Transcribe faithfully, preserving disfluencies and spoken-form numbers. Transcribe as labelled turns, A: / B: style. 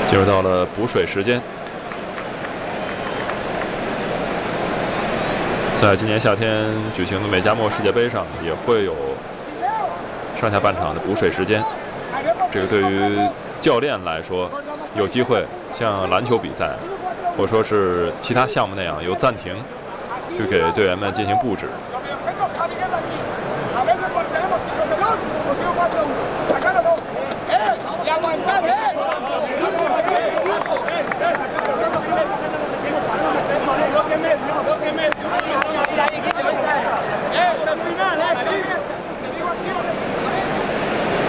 A: 进入到了补水时间。在今年夏天举行的美加墨世界杯上，也会有上下半场的补水时间。这个对于教练来说，有机会像篮球比赛，或者说是其他项目那样有暂停，去给队员们进行布置。